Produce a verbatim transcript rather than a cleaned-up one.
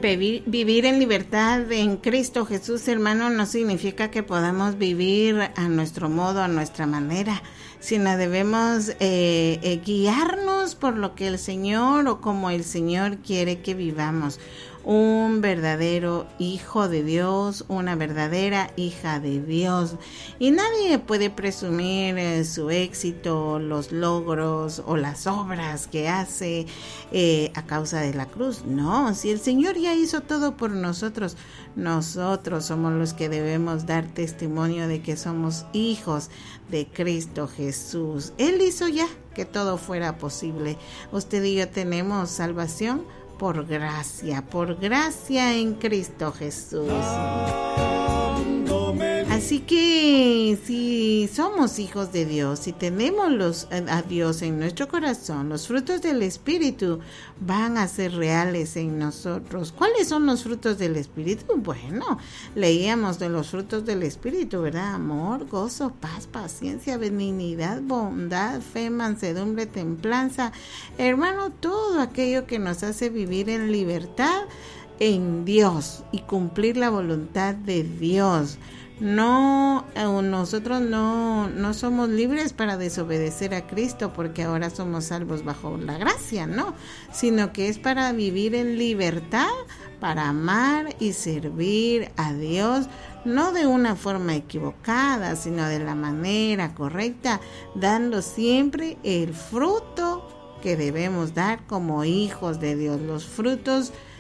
Vivir, vivir en libertad en Cristo Jesús, hermano, no significa que podamos vivir a nuestro modo, a nuestra manera, sino debemos eh, eh, guiarnos por lo que el Señor o como el Señor quiere que vivamos. Un verdadero hijo de Dios, una verdadera hija de Dios. Y nadie puede presumir eh, su éxito, los logros o las obras que hace eh, a causa de la cruz. No, si el Señor ya hizo todo por nosotros, nosotros somos los que debemos dar testimonio de que somos hijos de Cristo Jesús. Él hizo ya que todo fuera posible. Usted y yo tenemos salvación por gracia, por gracia en Cristo Jesús. Así que si somos hijos de Dios, si tenemos los, a Dios en nuestro corazón, los frutos del Espíritu van a ser reales en nosotros. ¿Cuáles son los frutos del Espíritu? Bueno, leíamos de los frutos del Espíritu, ¿verdad? Amor, gozo, paz, paciencia, benignidad, bondad, fe, mansedumbre, templanza. Hermano, todo aquello que nos hace vivir en libertad en Dios y cumplir la voluntad de Dios. No, nosotros no, no somos libres para desobedecer a Cristo porque ahora somos salvos bajo la gracia, no, sino que es para vivir en libertad, para amar y servir a Dios, no de una forma equivocada, sino de la manera correcta, dando siempre el fruto que debemos dar como hijos de Dios, los frutos